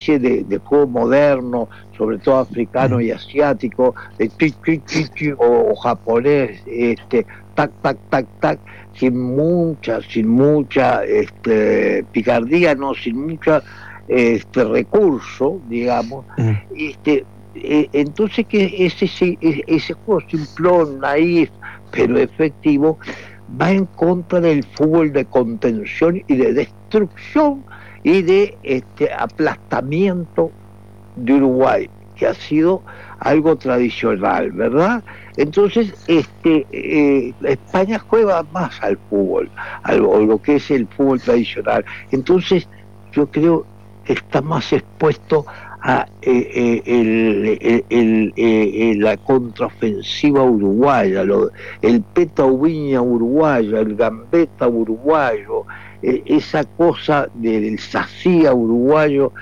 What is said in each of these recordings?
especie de juego moderno, sobre todo africano y asiático, de o japonés, tac, tac, tac, tac, sin mucha picardía, no, sin mucha recurso, digamos. Entonces que ese juego simplón, naif, pero efectivo, va en contra del fútbol de contención y de destrucción y de aplastamiento de Uruguay, que ha sido algo tradicional, ¿verdad? Entonces, España juega más al fútbol, a lo que es el fútbol tradicional. Entonces, yo creo que está más expuesto a la contraofensiva uruguaya, el Peta Ubiña uruguayo, el Gambetta uruguayo, esa cosa del Sacía uruguayo,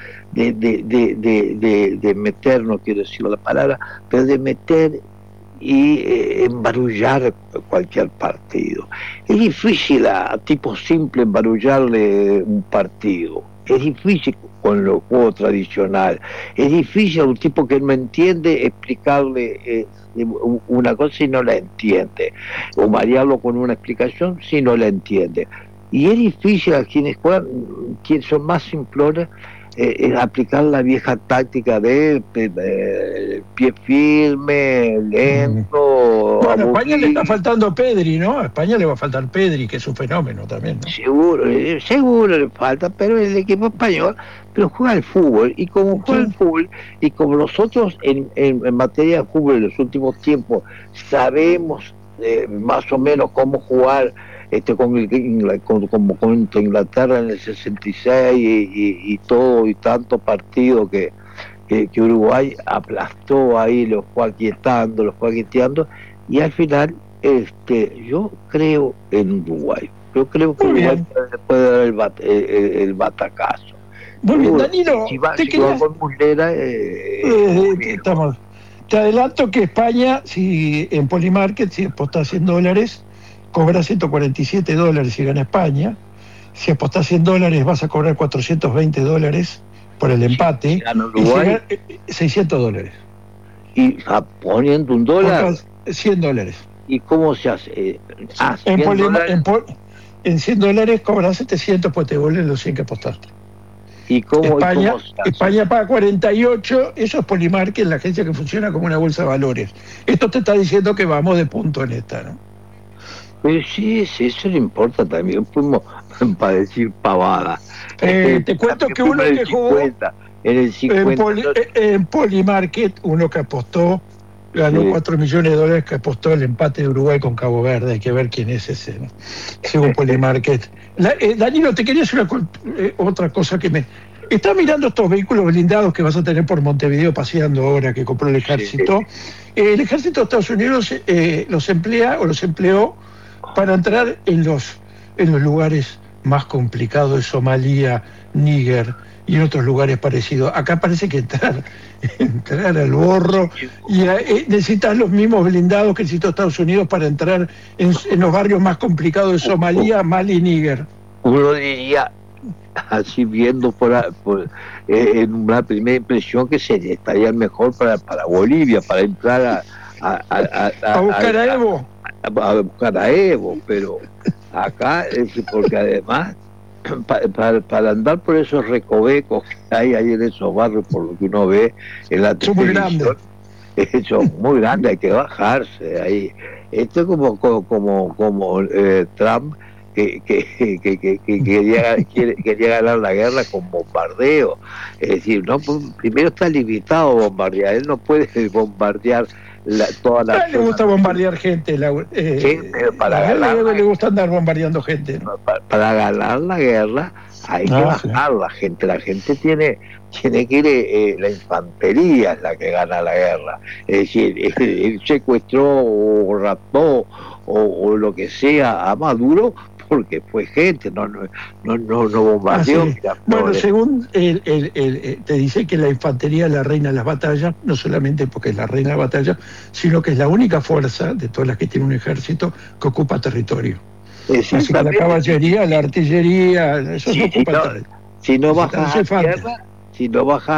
de meter, no quiero decir la palabra, pero de meter y embarullar cualquier partido. Es difícil a tipo simple embarullarle un partido, es difícil con los juegos tradicional, es difícil a un tipo que no entiende explicarle una cosa si no la entiende, o marearlo con una explicación si no la entiende. Y es difícil a quienes juegan, quienes son más simplones, aplicar la vieja táctica de pie firme, lento. Bueno, a España le está faltando Pedri, ¿no? A España le va a faltar Pedri, que es un fenómeno también, ¿no? Seguro le falta, pero el equipo español pero juega al fútbol, y como juega al fútbol, y como nosotros en materia de fútbol en los últimos tiempos sabemos más o menos cómo jugar como contra Inglaterra en el 66 y todo, y tanto partido que Uruguay aplastó ahí, los fue aquietando, y al final yo creo en Uruguay. Yo creo que Uruguay puede dar el batacazo. Muy bien, Danilo, te adelanto que España, si en Polymarket, si apostás $100, cobra $147 si gana España. Si apostás $100 vas a cobrar $420 por el empate. Si gana Uruguay, $600. Y poniendo $1, $100. ¿Y cómo se hace? En $100 cobras 700, pues te devuelven los 100 que apostaste. ¿Y cómo España paga 48, eso es Polymarket, la agencia que funciona como una bolsa de valores. Esto te está diciendo que vamos de punto en esta, ¿no? Pues sí, eso no importa también, fuimos para decir pavada. Te cuento que uno que jugó en Polymarket, uno que apostó, ganó $4 millones que apostó el empate de Uruguay con Cabo Verde. Hay que ver quién es ese, ¿no? Según Polymarket. Danilo, te quería decir otra cosa que me... Estás mirando estos vehículos blindados que vas a tener por Montevideo paseando ahora, que compró el ejército. El ejército de Estados Unidos los emplea o los empleó para entrar en los lugares más complicados de Somalia, Níger y en otros lugares parecidos. Acá parece que entrar al Borro, y necesitas los mismos blindados que necesitó Estados Unidos para entrar en los barrios más complicados de Somalia, Mali y Níger. Uno diría, así viendo en una primera impresión, que estaría mejor para Bolivia, para entrar a buscar a Evo. A buscar a Evo, pero acá porque además para andar por esos recovecos que hay ahí en esos barrios, por lo que uno ve en la televisión, son muy grandes, hay que bajarse ahí. Esto es como Trump, que quería ganar la guerra con bombardeo. Es decir, no, primero está limitado a bombardear, él no puede bombardear toda la... A él le gusta bombardear gente, sí, pero para le gusta andar bombardeando gente, ¿no? Para ganar la guerra hay que bajar la gente. La gente tiene que ir, la infantería es la que gana la guerra. Es decir, él secuestró o raptó o lo que sea a Maduro porque fue gente, no bombardeó. Bueno, según te dice que la infantería es la reina de las batallas, no solamente porque es la reina de las batallas, sino que es la única fuerza de todas las que tiene un ejército que ocupa territorio. Así que la caballería, la artillería, eso no ocupa territorio. Si no baja